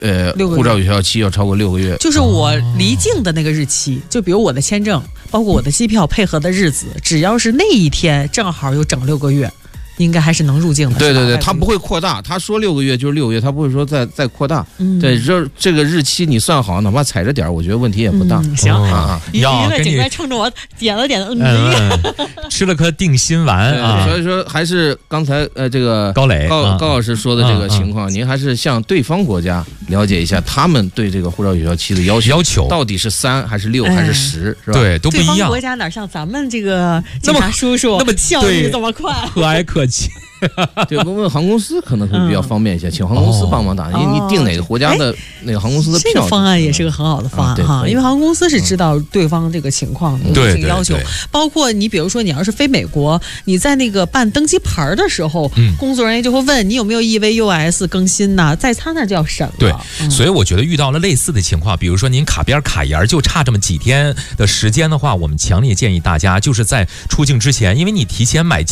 护照有效期要超过6个月， 就是我离境的那个日期，就比如我的签证，包括我的机票配合的日子，只要是那一天正好有整6个月。应该还是能入境的。 对对对，他不会扩大，他说6个月就是6个月，他不会说再扩大。对，这个日期你算好，哪怕踩着点，我觉得问题也不大。 行啊， 娱乐警官冲着我点了点， 吃了颗定心丸啊。 所以说还是刚才这个高老师说的这个情况，您还是向对方国家了解一下，他们对这个护照有效期的要求到底是3还是6还是10，是吧？ 对，都不一样。 对方国家哪像咱们这个警察叔叔那么效率这么快， 和蔼可亲。 对，问问航空公司可能会比较方便一些，请航空公司帮忙打，因为你订哪个国家的那个航空公司的票， 这个方案也是个很好的方案哈，因为航空公司是知道对方这个情况的这个要求，包括你比如说你要是飞美国，你在那个办登机牌的时候，工作人员就会问你有没有 EVUS 更新呐，在他那就要审了。 对，所以我觉得遇到了类似的情况，比如说您卡边卡沿就差这么几天的时间的话，我们强烈建议大家就是在出境之前，因为你提前买